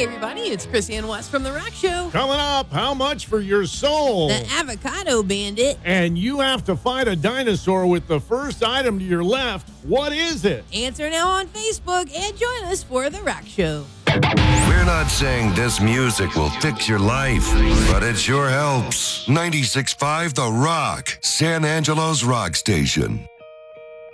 everybody, it's Chris Ann West from The Rock Show. Coming up, how much for your soul? The Avocado Bandit. And you have to fight a dinosaur with the first item to your left. What is it? Answer now on Facebook and join us for The Rock Show. We're not saying this music will fix your life, but it sure helps. 96.5 The Rock, San Angelo's rock station.